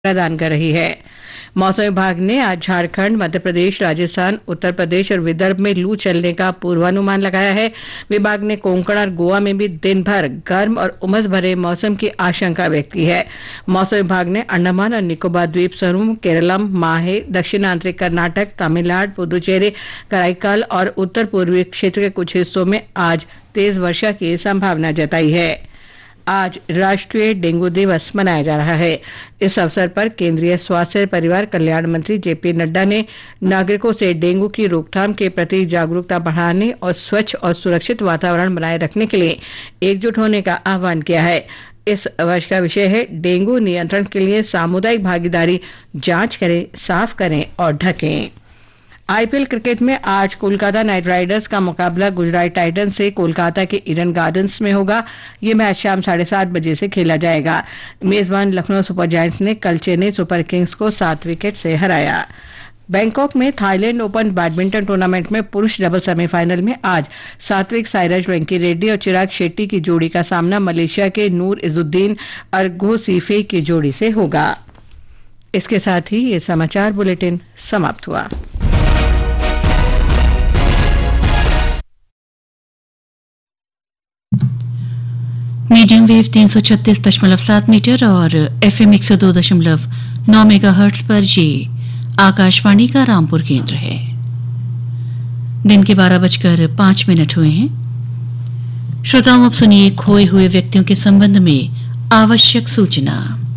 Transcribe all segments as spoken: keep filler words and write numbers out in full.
प्रदान कर रही है। मौसम विभाग ने आज झारखंड, मध्य प्रदेश, राजस्थान, उत्तर प्रदेश और विदर्भ में लू चलने का पूर्वानुमान लगाया है। विभाग ने कोंकण और गोवा में भी दिन भर गर्म और उमस भरे मौसम की आशंका व्यक्त की है। मौसम विभाग ने अंडमान और निकोबार द्वीप समूह, केरलम, माहे, दक्षिणांतरिक कर्नाटक, तमिलनाडु, पुदुचेरी, कराईकल और उत्तर पूर्वी क्षेत्र के कुछ हिस्सों में आज तेज वर्षा की संभावना जताई है। आज राष्ट्रीय डेंगू दिवस मनाया जा रहा है। इस अवसर पर केंद्रीय स्वास्थ्य और परिवार कल्याण मंत्री जेपी नड्डा ने नागरिकों से डेंगू की रोकथाम के प्रति जागरूकता बढ़ाने और स्वच्छ और सुरक्षित वातावरण बनाए रखने के लिए एकजुट होने का आह्वान किया है। इस वर्ष का विषय है डेंगू नियंत्रण के लिए सामुदायिक भागीदारी, जांच करें, साफ करें और ढकें। आईपीएल क्रिकेट में आज कोलकाता नाइट राइडर्स का मुकाबला गुजरात टाइटंस से कोलकाता के ईडन गार्डन्स में होगा। ये मैच शाम साढ़े सात बजे से खेला जाएगा। मेजबान लखनऊ सुपर जायंट्स ने कल चेन्नई सुपर किंग्स को सात विकेट से हराया। बैंकॉक में थाईलैंड ओपन बैडमिंटन टूर्नामेंट में पुरुष डबल सेमीफाइनल में आज सात्विक साईराज वेंकी रेड्डी और चिराग शेट्टी की जोड़ी का सामना मलेशिया के नूर इजुद्दीन अर्गो सीफे की जोड़ी से होगा। इसके साथ ही ये समाचार बुलेटिन समाप्त हुआ। मीडियम वेव तीन सौ छत्तीस दशमलव सात मीटर और एफएम एक सौ दो दशमलव नौ मेगा हर्ट्ज पर ये आकाशवाणी का रामपुर केंद्र है। दिन के बारह बजकर पांच मिनट हुए हैं। श्रोताओं, अब सुनिए खोए हुए व्यक्तियों के संबंध में आवश्यक सूचना।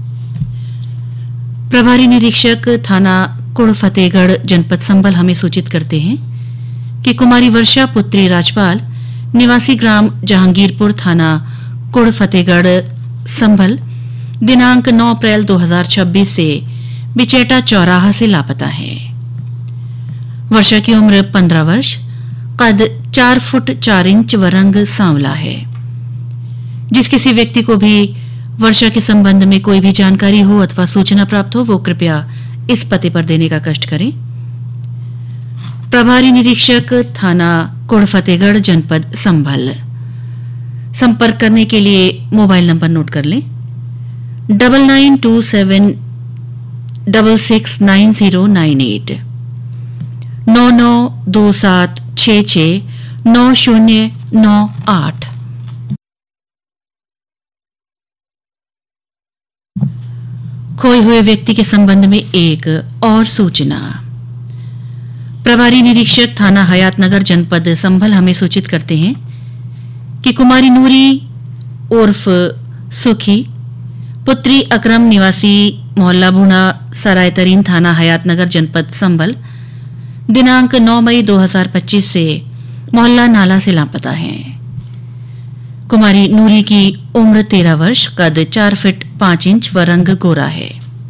प्रभारी निरीक्षक थाना कुड़ फतेहगढ़ जनपद संभल हमें सूचित करते हैं कि कुमारी वर्षा पुत्री राजपाल निवासी ग्राम जहांगीरपुर थाना कुड़ फतेहगढ़ संभल दिनांक नौ अप्रैल दो हज़ार छब्बीस से बिचेटा चौराहा से लापता है। वर्षा की उम्र पंद्रह वर्ष, कद चार फुट चार इंच व रंग सांवला है। जिस किसी व्यक्ति को भी वर्षा के संबंध में कोई भी जानकारी हो अथवा सूचना प्राप्त हो वो कृपया इस पते पर देने का कष्ट करें। प्रभारी निरीक्षक थाना कुड़ फतेहगढ़ जनपद संभल। संपर्क करने के लिए मोबाइल नंबर नोट कर लें double nine to seven double six nine zero nine eight नौ नौ दो सात छ छ नौ शून्य नौ आठ। खोए हुए व्यक्ति के संबंध में एक और सूचना। प्रभारी निरीक्षक थाना हयातनगर जनपद संभल हमें सूचित करते हैं कि कुमारी नूरी उर्फ सुखी पुत्री अकरम निवासी मोहल्ला बूढ़ा सराय तरीन थाना हयातनगर जनपद संभल दिनांक नौ मई दो हज़ार पच्चीस से मोहल्ला नाला से लापता है। कुमारी नूरी की उम्र तेरह वर्ष, कद चार फीट पांच इंच व रंग गोरा है।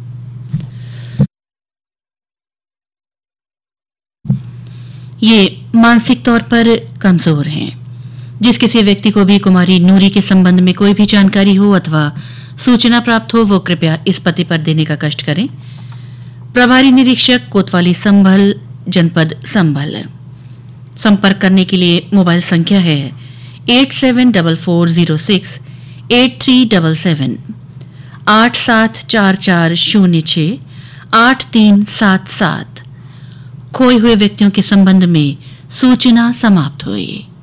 ये मानसिक तौर पर कमजोर हैं। जिस किसी व्यक्ति को भी कुमारी नूरी के संबंध में कोई भी जानकारी हो अथवा सूचना प्राप्त हो वो कृपया इस पते पर देने का कष्ट करें। प्रभारी निरीक्षक कोतवाली संभल जनपद संभल। संपर्क करने के लिए मोबाइल संख्या है eight seven double four zero six eight three double seven आठ सात चार चार शून्य छ आठ तीन सात सात। खोए हुए व्यक्तियों के संबंध में सूचना समाप्त हुई।